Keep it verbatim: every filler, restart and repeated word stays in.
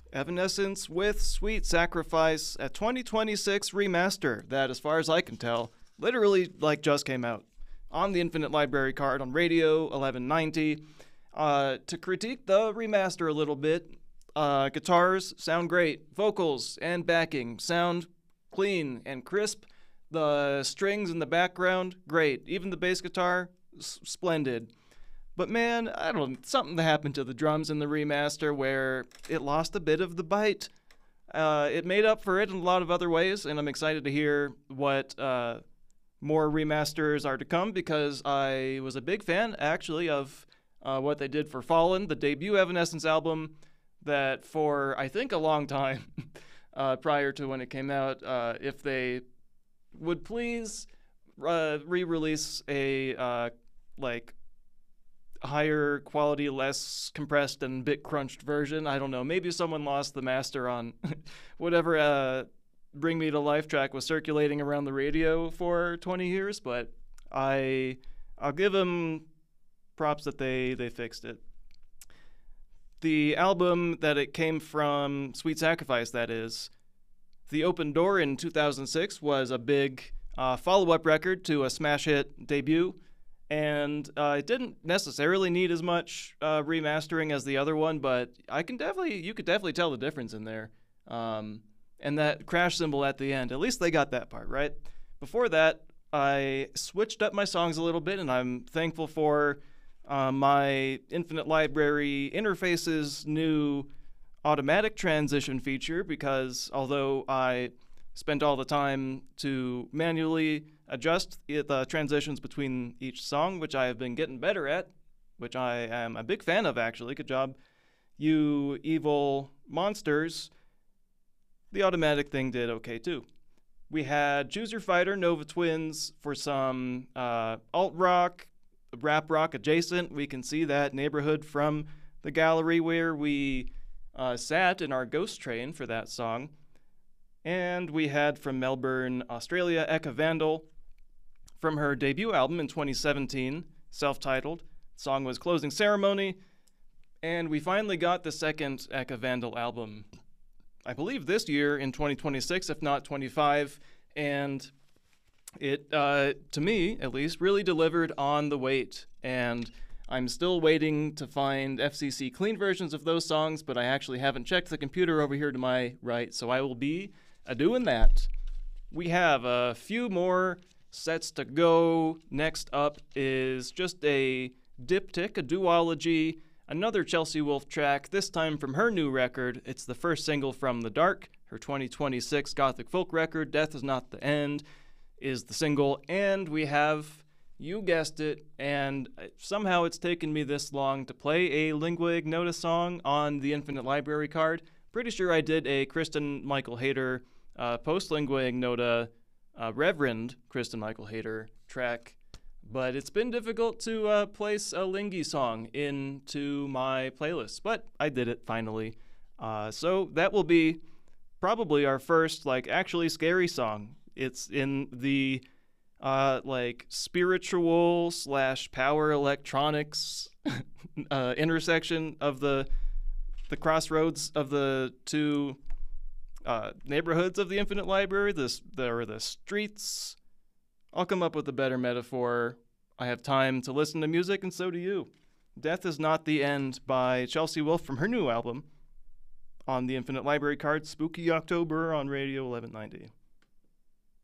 Evanescence with Sweet Sacrifice, a twenty twenty-six remaster that, as far as I can tell, literally like just came out on the Infinite Library card on Radio eleven ninety. Uh, to critique the remaster a little bit, uh, guitars sound great, vocals and backing sound clean and crisp. The strings in the background, great. Even the bass guitar, s- splendid. But man, I don't know, something happened to the drums in the remaster where it lost a bit of the bite. Uh, it made up for it in a lot of other ways, and I'm excited to hear what uh, more remasters are to come because I was a big fan, actually, of uh, what they did for Fallen, the debut Evanescence album that for, I think, a long time uh, prior to when it came out, uh, if they would please uh, re-release a, uh, like, higher quality, less compressed and bit crunched version. I don't know. Maybe someone lost the master on whatever uh, Bring Me to Life track was circulating around the radio for twenty years, but I, I'll give them props that they, they fixed it. The album that it came from, Sweet Sacrifice, that is, The Open Door in two thousand six was a big uh, follow-up record to a smash hit debut. And uh, it didn't necessarily need as much uh, remastering as the other one, but I can definitely, you could definitely tell the difference in there. Um, and that crash cymbal at the end, at least they got that part, right? Before that, I switched up my songs a little bit, and I'm thankful for uh, my Infinite Library Interface's new automatic transition feature, because although I spent all the time to manually adjust the transitions between each song, which I have been getting better at, which I am a big fan of, actually. Good job, you evil monsters. The automatic thing did okay, too. We had Choose Your Fighter, Nova Twins, for some uh, alt-rock, rap rock adjacent. We can see that neighborhood from the gallery where we uh, sat in our ghost train for that song. And we had from Melbourne, Australia, Eka Vandal, from her debut album in twenty seventeen, self-titled. The song was Closing Ceremony, and we finally got the second Eka Vandal album, I believe this year in twenty twenty-six, if not twenty-five, and it, uh, to me at least, really delivered on the wait, and I'm still waiting to find F C C clean versions of those songs, but I actually haven't checked the computer over here to my right, so I will be a-doing that. We have a few more sets to go. Next up is just a diptych, a duology, another Chelsea Wolfe track, this time from her new record. It's the first single from The Dark, her twenty twenty-six gothic folk record. Death Is Not the End is the single, and we have, you guessed it, and somehow it's taken me this long to play a Lingua Ignota song on the Infinite Library card. Pretty sure I did a Kristen Michael Hayter uh, post-Lingua Ignota Uh, Reverend Kristen Michael Hayter track, but it's been difficult to uh, place a Lingy song into my playlist, but I did it finally. Uh, so that will be probably our first, like, actually scary song. It's in the, uh, like, spiritual slash power electronics uh, intersection of the the crossroads of the two Uh, neighborhoods of the Infinite Library, this, there are the streets. I'll come up with a better metaphor. I have time to listen to music, and so do you. Death Is Not the End by Chelsea Wolfe from her new album on the Infinite Library card, Spooky October on Radio eleven ninety.